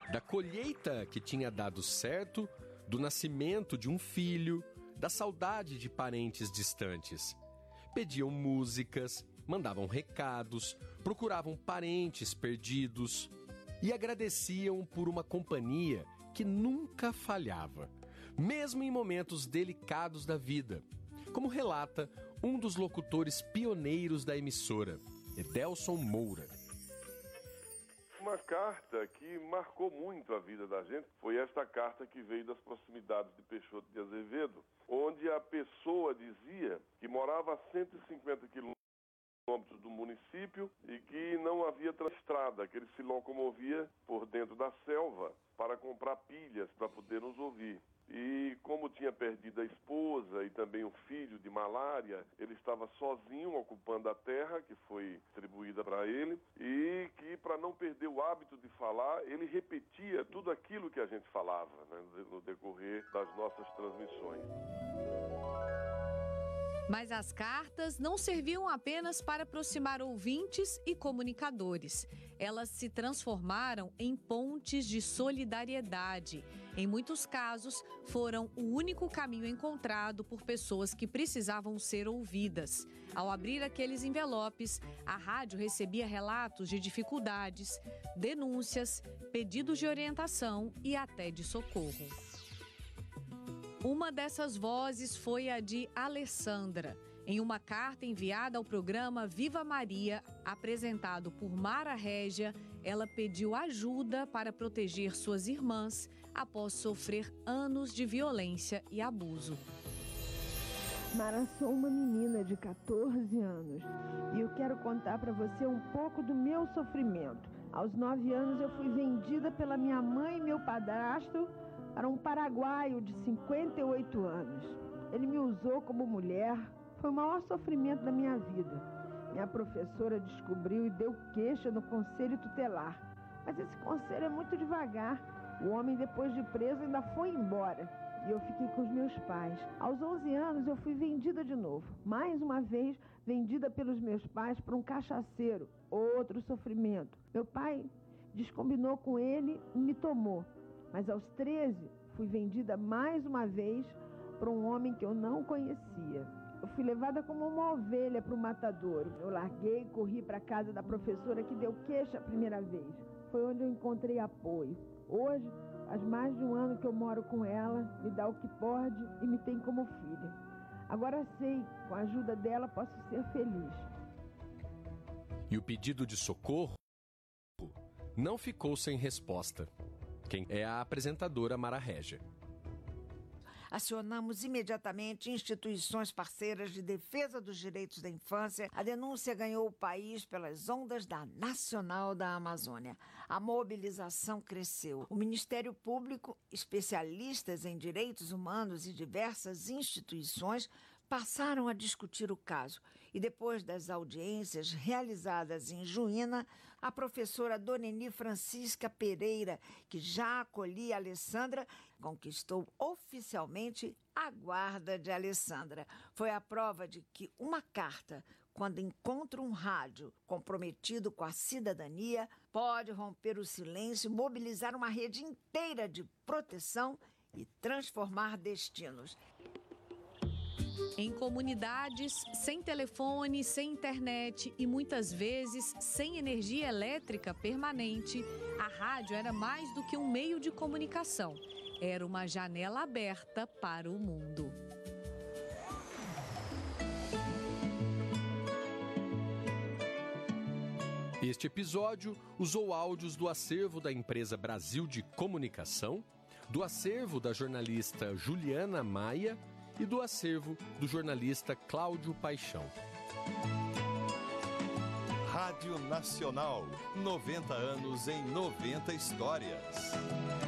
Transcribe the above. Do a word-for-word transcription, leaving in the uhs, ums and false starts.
Da colheita que tinha dado certo, do nascimento de um filho, da saudade de parentes distantes. Pediam músicas, mandavam recados, procuravam parentes perdidos e agradeciam por uma companhia que nunca falhava, mesmo em momentos delicados da vida, como relata um dos locutores pioneiros da emissora, Edelson Moura. Uma carta que marcou muito a vida da gente foi esta carta que veio das proximidades de Peixoto de Azevedo, onde a pessoa dizia que morava a cento e cinquenta quilômetros do município e que não havia estrada, que ele se locomovia por dentro da selva para comprar pilhas para poder nos ouvir. E como tinha perdido a esposa e também o filho de malária, ele estava sozinho ocupando a terra que foi distribuída para ele e que, para não perder o hábito de falar, ele repetia tudo aquilo que a gente falava, né, no decorrer das nossas transmissões. Mas as cartas não serviam apenas para aproximar ouvintes e comunicadores. Elas se transformaram em pontes de solidariedade. Em muitos casos, foram o único caminho encontrado por pessoas que precisavam ser ouvidas. Ao abrir aqueles envelopes, a rádio recebia relatos de dificuldades, denúncias, pedidos de orientação e até de socorro. Uma dessas vozes foi a de Alessandra. Em uma carta enviada ao programa Viva Maria, apresentado por Mara Régia, ela pediu ajuda para proteger suas irmãs após sofrer anos de violência e abuso. Mara, sou uma menina de catorze anos e eu quero contar para você um pouco do meu sofrimento. Aos nove anos eu fui vendida pela minha mãe e meu padrasto para um paraguaio de cinquenta e oito anos. Ele me usou como mulher. Foi o maior sofrimento da minha vida. Minha professora descobriu e deu queixa no conselho tutelar. Mas esse conselho é muito devagar. O homem, depois de preso, ainda foi embora. E eu fiquei com os meus pais. Aos onze anos, eu fui vendida de novo. Mais uma vez, vendida pelos meus pais para um cachaceiro. Outro sofrimento. Meu pai descombinou com ele e me tomou. Mas aos treze, fui vendida mais uma vez para um homem que eu não conhecia. Eu fui levada como uma ovelha para o matadouro. Eu larguei e corri para a casa da professora que deu queixa a primeira vez. Foi onde eu encontrei apoio. Hoje, faz mais de um ano que eu moro com ela, me dá o que pode e me tem como filha. Agora sei, com a ajuda dela, posso ser feliz. E o pedido de socorro não ficou sem resposta. Quem é a apresentadora Mara Régia. Acionamos imediatamente instituições parceiras de defesa dos direitos da infância. A denúncia ganhou o país pelas ondas da Nacional da Amazônia. A mobilização cresceu. O Ministério Público, especialistas em direitos humanos e diversas instituições passaram a discutir o caso. E depois das audiências realizadas em Juína, a professora Doneni Francisca Pereira, que já acolhia a Alessandra, conquistou oficialmente a guarda de Alessandra. Foi a prova de que uma carta, quando encontra um rádio comprometido com a cidadania, pode romper o silêncio, mobilizar uma rede inteira de proteção e transformar destinos. Em comunidades, sem telefone, sem internet e muitas vezes sem energia elétrica permanente, a rádio era mais do que um meio de comunicação. Era uma janela aberta para o mundo. Este episódio usou áudios do acervo da empresa Brasil de Comunicação, do acervo da jornalista Juliana Maia e do acervo do jornalista Cláudio Paixão. Rádio Nacional, noventa anos em noventa histórias.